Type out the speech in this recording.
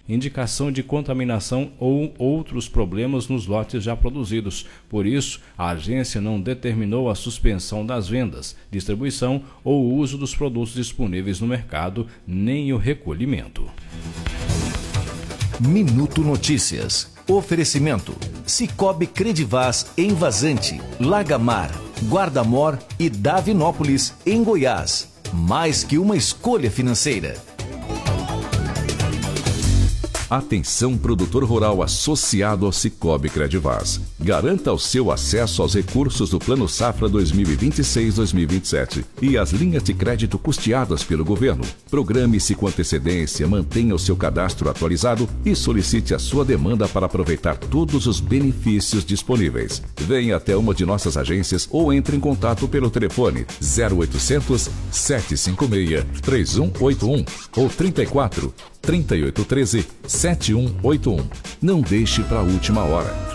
indicação de contaminação ou outros problemas nos lotes já produzidos. Por isso, a agência não determinou a suspensão das vendas, distribuição ou uso dos produtos disponíveis no mercado, nem o recolhimento. Minuto Notícias. Oferecimento: Cicobi Credivaz em Vazante, Lagamar, Guardamor e Davinópolis, em Goiás. Mais que uma escolha financeira. Atenção, produtor rural associado ao Cicobi Credivaz. Garanta o seu acesso aos recursos do Plano Safra 2026-2027 e as linhas de crédito custeadas pelo governo. Programe-se com antecedência, mantenha o seu cadastro atualizado e solicite a sua demanda para aproveitar todos os benefícios disponíveis. Venha até uma de nossas agências ou entre em contato pelo telefone 0800 756 3181 ou 34 3813 7181. Não deixe para a última hora.